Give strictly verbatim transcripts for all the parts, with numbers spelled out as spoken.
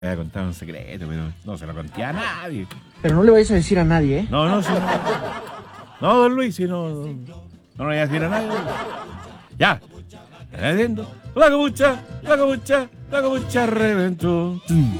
Voy a contar un secreto, pero no se lo conté a nadie. Pero no le vais a decir a nadie, ¿eh? No, no, sí. No, don Luis, si no, no, no lo voy a decir a nadie. Ya. ¿Estás viendo? La capucha, la capucha, la capucha reventó.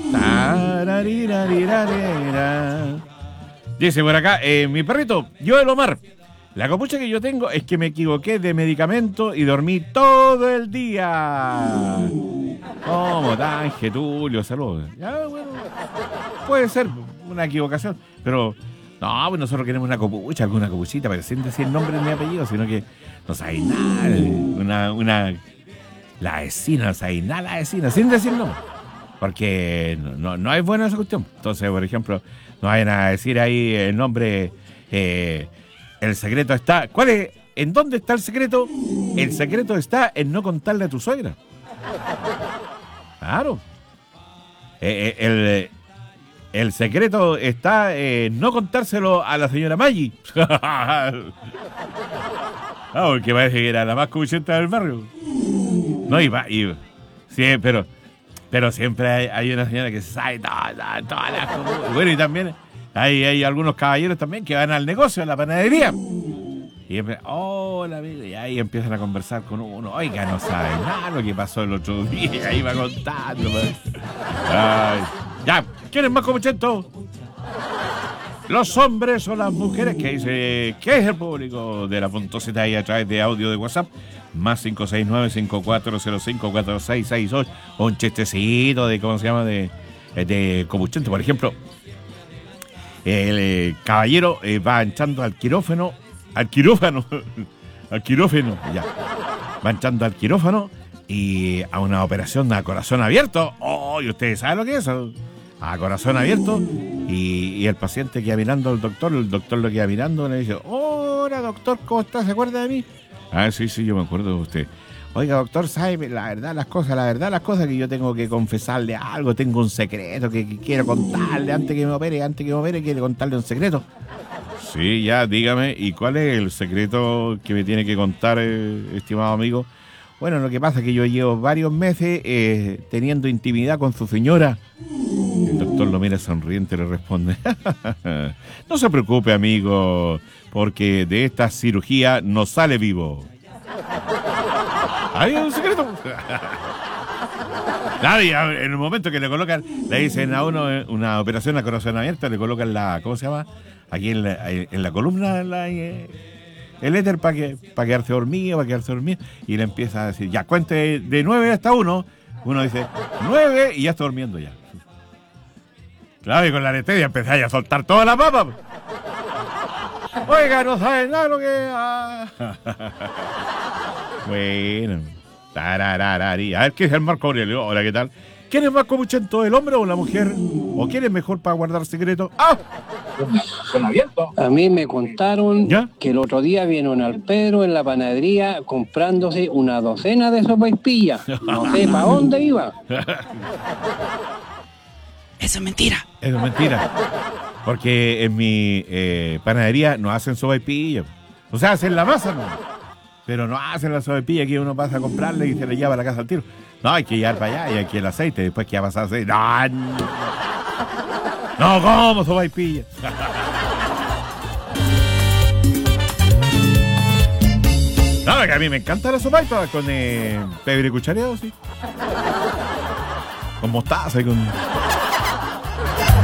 Dice por acá, eh, mi perrito, yo el Omar. La capucha que yo tengo es que me equivoqué de medicamento y dormí todo el día. ¿Cómo tan, Getulio? Saludos. Ya, bueno, puede ser una equivocación, pero no, pues nosotros queremos una capucha, alguna capuchita, pero sin decir el nombre de mi apellido, sino que no sabe nada, una, una, la vecina, no sabe nada la vecina, sin decir nombre, porque no, no, no es buena esa cuestión. Entonces, por ejemplo, no vayan a decir ahí el nombre, eh, el secreto está, ¿cuál es? ¿En dónde está el secreto? El secreto está en no contarle a tu suegra. Claro. Eh, eh, el, el secreto está en no contárselo a la señora Maggi. Ah, porque parece que era la más cubuchenta del barrio. No, iba, iba. Sí, pero, pero siempre hay, hay una señora que sabe todas, todas, todas las cosas. Bueno, y también hay, hay algunos caballeros también que van al negocio, a la panadería. Y empiezan, hola amigo, y ahí empiezan a conversar con uno. Oiga, no sabe nada lo que pasó el otro día. Y ahí va contando. Ay. Ya, ¿quién es más copuchento? ¿Los hombres o las mujeres? ¿Qué dice? ¿Qué es el público de la punto Z ahí a través de audio de WhatsApp? Más cinco seis nueve, cinco cuatro cero cinco, cuatro seis seis ocho. O un chistecito de, ¿cómo se llama? De, de copuchento. Por ejemplo, el eh, caballero eh, va echando al quirófano. Al quirófano, al quirófano, ya. Va entrando al quirófano y a una operación a corazón abierto. Oh, ¿y ustedes saben lo que es eso? A corazón abierto. Y, y el paciente queda mirando al doctor, el doctor lo queda mirando y le dice, hola doctor, ¿cómo está? ¿Se acuerda de mí? Ah, sí, sí, yo me acuerdo de usted. Oiga, doctor, ¿sabe la verdad las cosas? La verdad las cosas que yo tengo que confesarle algo, tengo un secreto que, que quiero contarle antes que me opere, antes que me opere, quiero contarle un secreto. Sí, ya, dígame, ¿y cuál es el secreto que me tiene que contar, eh, estimado amigo? Bueno, lo que pasa es que yo llevo varios meses eh, teniendo intimidad con su señora. El doctor lo mira sonriente y le responde, no se preocupe, amigo, porque de esta cirugía no sale vivo. ¿Hay un secreto? Nadie, en el momento que le colocan, le dicen a uno una operación a corazón abierto, le colocan la, ¿cómo se llama? Aquí en la, en la columna, la, el éter para que, para quedarse dormido, para quedarse dormido, y le empieza a decir, ya, cuente de nueve hasta uno. Uno dice, nueve, y ya está durmiendo ya. Claro, y con la anestesia empezáis a soltar toda la papa. Oiga, no sabes nada lo que... Ah. Bueno, tarararari. A ver, ¿qué es el Marco Aurelio? Hola, ¿qué tal? ¿Quién es más copuchento, el hombre o la mujer? ¿O quién es mejor para guardar secretos? ¡Ah! Con abierto. A mí me contaron ¿ya? Que el otro día vino un alpedro en la panadería comprándose una docena de sopaipillas. No sé para dónde iba. Eso es mentira. Eso es mentira. Porque en mi eh, panadería no hacen sopaipillas. O sea, hacen la masa, ¿no? Pero no hacen la sopaipilla que uno pasa a comprarle y se le lleva a la casa al tiro. No, hay que llevar para allá y aquí el aceite, después que ya pasa aceite. No, no, ¿cómo sopaipilla? No, que a mí me encanta la sopaipilla con eh, pebre cuchareado, sí. Con mostaza y con...